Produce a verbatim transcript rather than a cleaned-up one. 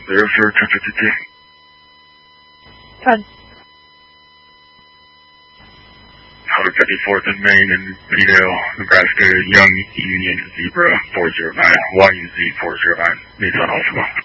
There for ten fifty-two. ten. one fifty-fourth and Main in Reno, Nebraska, Young Union Zebra four zero nine, Y U Z four zero nine, Nissan Altima.